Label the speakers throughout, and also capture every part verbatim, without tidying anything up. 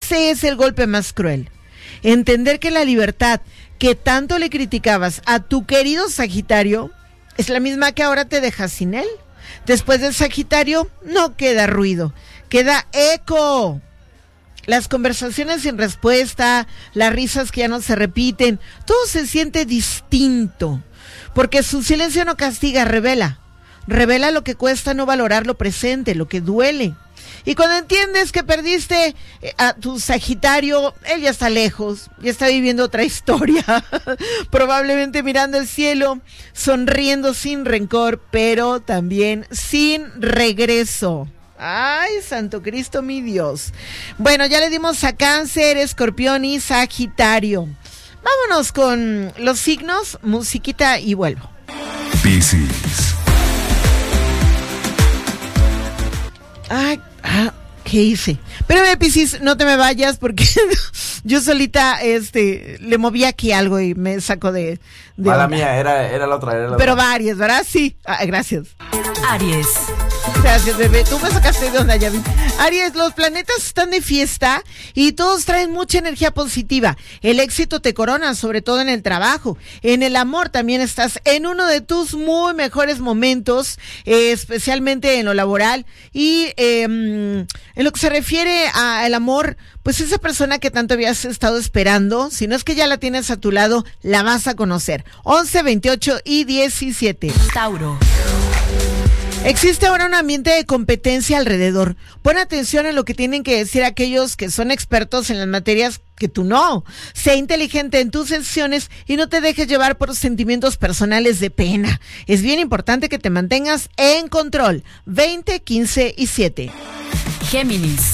Speaker 1: Ese es el golpe más cruel. Entender que la libertad que tanto le criticabas a tu querido Sagitario es la misma que ahora te deja sin él. Después del Sagitario no queda ruido, queda eco. Las conversaciones sin respuesta, las risas que ya no se repiten, todo se siente distinto, porque su silencio no castiga, revela. Revela lo que cuesta no valorar lo presente, lo que duele. Y cuando entiendes que perdiste a tu Sagitario, él ya está lejos, ya está viviendo otra historia, probablemente mirando el cielo, sonriendo sin rencor, pero también sin regreso. Ay, Santo Cristo, mi Dios. Bueno, ya le dimos a Cáncer, Escorpión y Sagitario. Vámonos con los signos, musiquita y vuelvo.
Speaker 2: Piscis.
Speaker 1: Ay, ah, ¿qué hice? Espérame, Piscis, no te me vayas porque yo solita este, le moví aquí algo y me sacó de... de
Speaker 3: Mala
Speaker 1: onda.
Speaker 3: mía, era, era la otra, era la
Speaker 1: Pero
Speaker 3: otra.
Speaker 1: varias, ¿verdad? Sí. Ah, gracias.
Speaker 4: Aries.
Speaker 1: Gracias, bebé. Tú me sacaste de onda, ya vi. Aries, los planetas están de fiesta y todos traen mucha energía positiva. El éxito te corona, sobre todo en el trabajo. En el amor también estás en uno de tus muy mejores momentos, eh, especialmente en lo laboral. Y eh, en lo que se refiere al amor, pues esa persona que tanto habías estado esperando, si no es que ya la tienes a tu lado, la vas a conocer. once, veintiocho y diecisiete.
Speaker 4: Tauro.
Speaker 1: Existe ahora un ambiente de competencia alrededor. Pon atención en lo que tienen que decir aquellos que son expertos en las materias que tú no. Sé inteligente en tus decisiones y no te dejes llevar por sentimientos personales de pena. Es bien importante que te mantengas en control. veinte, quince y siete.
Speaker 4: Géminis.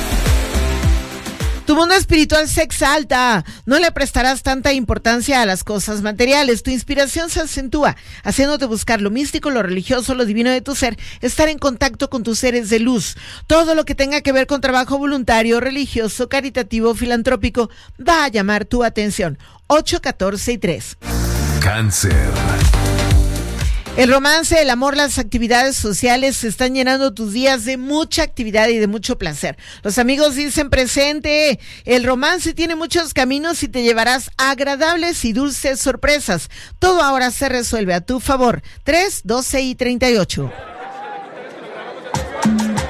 Speaker 1: Tu mundo espiritual se exalta, no le prestarás tanta importancia a las cosas materiales, tu inspiración se acentúa, haciéndote buscar lo místico, lo religioso, lo divino de tu ser, estar en contacto con tus seres de luz. Todo lo que tenga que ver con trabajo voluntario, religioso, caritativo, filantrópico, va a llamar tu atención. ocho, catorce y tres.
Speaker 2: Cáncer.
Speaker 1: El romance, el amor, las actividades sociales están llenando tus días de mucha actividad y de mucho placer. Los amigos dicen presente. El romance tiene muchos caminos y te llevarás agradables y dulces sorpresas. Todo ahora se resuelve a tu favor. tres, doce y treinta y ocho.